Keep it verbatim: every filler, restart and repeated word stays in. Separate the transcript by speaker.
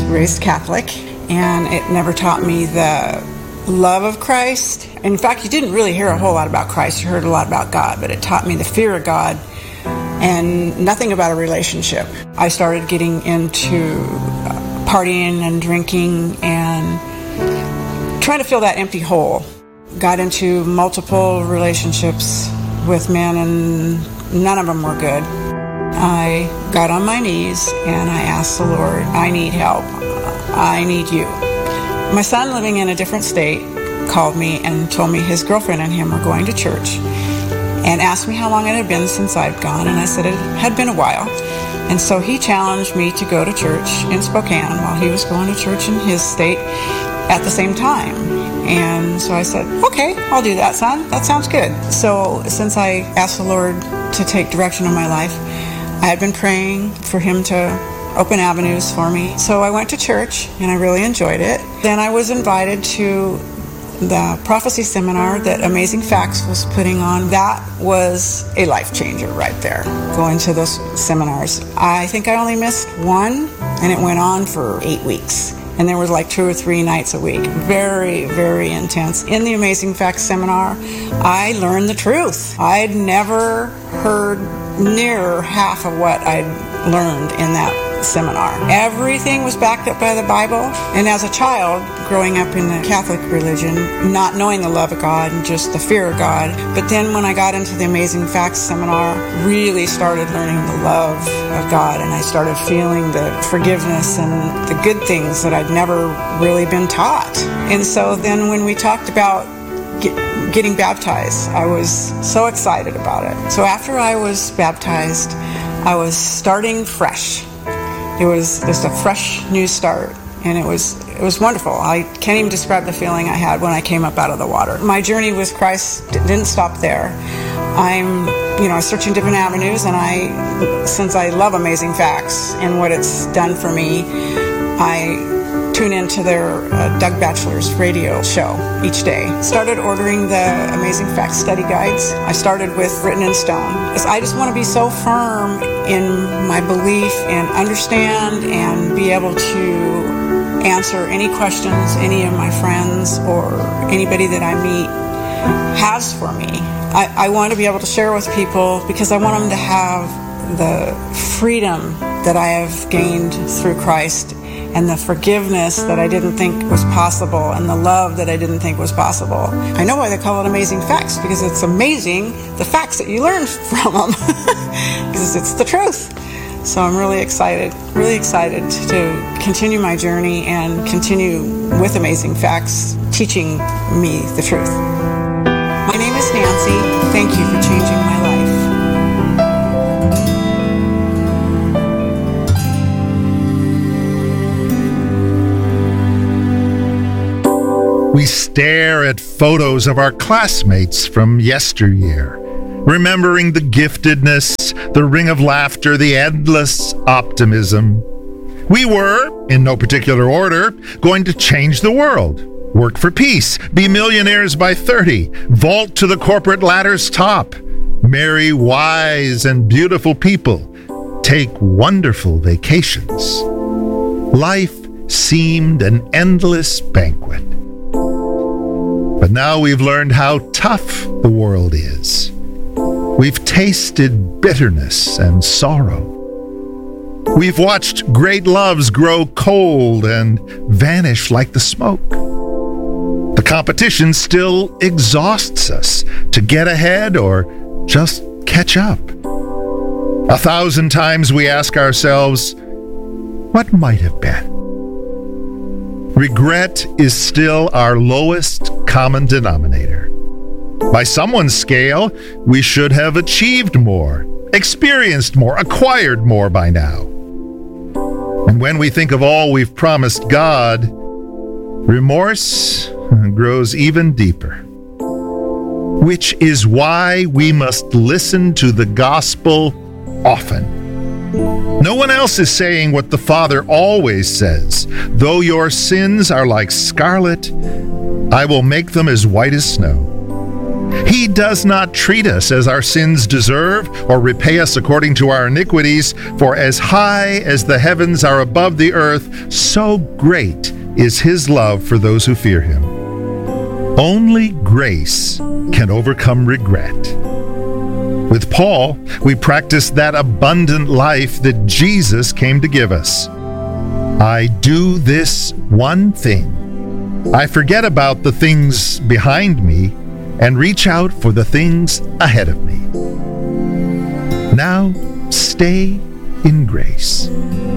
Speaker 1: raised Catholic, and it never taught me the love of Christ. In fact, you didn't really hear a whole lot about Christ. You heard a lot about God, but it taught me the fear of God and nothing about a relationship. I started getting into partying and drinking and trying to fill that empty hole. Got into multiple relationships with men, and none of them were good. I got on my knees and I asked the Lord, I need help. I need you. My son, living in a different state, called me and told me his girlfriend and him were going to church and asked me how long it had been since I'd gone, and I said it had been a while. And so he challenged me to go to church in Spokane while he was going to church in his state at the same time. And so I said, okay, I'll do that, son. That sounds good. So since I asked the Lord to take direction in my life, I had been praying for him to open avenues for me. So I went to church, and I really enjoyed it. Then I was invited to the prophecy seminar that Amazing Facts was putting on. That was a life changer right there, going to those seminars. I think I only missed one, and it went on for eight weeks. And there was like two or three nights a week. Very, very intense. In the Amazing Facts seminar, I learned the truth. I'd never heard near half of what I'd learned in that seminar. Everything was backed up by the Bible. And as a child, growing up in the Catholic religion, not knowing the love of God and just the fear of God, but then when I got into the Amazing Facts seminar, really started learning the love of God, and I started feeling the forgiveness and the good things that I'd never really been taught. And so then when we talked about get, getting baptized, I was so excited about it. So after I was baptized, I was starting fresh. It was just a fresh new start, and it was it was wonderful. I can't even describe the feeling I had when I came up out of the water. My journey with Christ didn't stop there. I'm, you know, searching different avenues, and I, since I love Amazing Facts and what it's done for me, I tune into their uh, Doug Batchelor's radio show each day. Started ordering the Amazing Facts study guides. I started with Written in Stone. I just want to be so firm in my belief and understand and be able to answer any questions any of my friends or anybody that I meet has for me. I, I want to be able to share with people because I want them to have the freedom that I have gained through Christ, and the forgiveness that I didn't think was possible, and the love that I didn't think was possible. I know why they call it Amazing Facts, because it's amazing the facts that you learn from them, because it's the truth. So I'm really excited, really excited to continue my journey and continue with Amazing Facts, teaching me the truth. My name is Nancy. Thank you for changing my life.
Speaker 2: We stare at photos of our classmates from yesteryear, remembering the giftedness, the ring of laughter, the endless optimism. We were, in no particular order, going to change the world, work for peace, be millionaires by thirty, vault to the corporate ladder's top, marry wise and beautiful people, take wonderful vacations. Life seemed an endless banquet. But now we've learned how tough the world is. We've tasted bitterness and sorrow. We've watched great loves grow cold and vanish like the smoke. The competition still exhausts us to get ahead or just catch up. A thousand times we ask ourselves, what might have been? Regret is still our lowest common denominator. By someone's scale, we should have achieved more, experienced more, acquired more by now. And when we think of all we've promised God, remorse grows even deeper. Which is why we must listen to the gospel often. No one else is saying what the Father always says. Though your sins are like scarlet, I will make them as white as snow. He does not treat us as our sins deserve or repay us according to our iniquities, for as high as the heavens are above the earth, so great is his love for those who fear him. Only grace can overcome regret. With Paul, we practice that abundant life that Jesus came to give us. I do this one thing. I forget about the things behind me and reach out for the things ahead of me. Now, stay in grace.